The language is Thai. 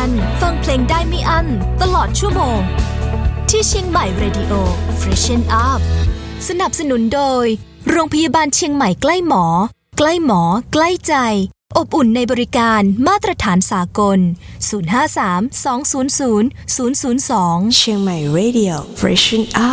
ฟังเพลงได้ไม่อั้นตลอดชั่วโมงที่เชียงใหม่ Radio Freshen Up สนับสนุนโดยโรงพยาบาลเชียงใหม่ใกล้หมอใกล้หมอใกล้ใจอบอุ่นในบริการมาตรฐานสากล053 200 002 เชียงใหม่ Radio Freshen Up